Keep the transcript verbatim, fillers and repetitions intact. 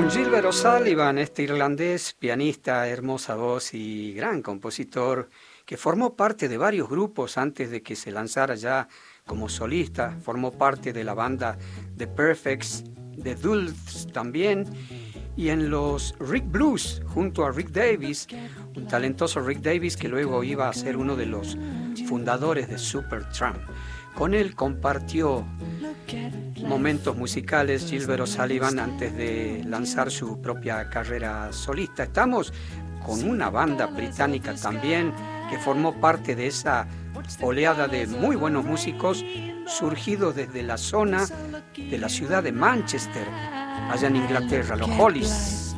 Con Gilbert O'Sullivan, este irlandés, pianista, hermosa voz y gran compositor, que formó parte de varios grupos antes de que se lanzara ya como solista, formó parte de la banda The Perfects, The Dulls también, y en los Rick Blues, junto a Rick Davis, un talentoso Rick Davis que luego iba a ser uno de los fundadores de Supertramp. Con él compartió momentos musicales Gilbert O'Sullivan antes de lanzar su propia carrera solista. Estamos con una banda británica también que formó parte de esa oleada de muy buenos músicos surgidos desde la zona de la ciudad de Manchester, allá en Inglaterra, los Hollies.